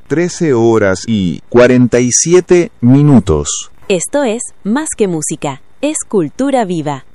13 horas y 47 minutos. Esto es Más que Música, es cultura viva.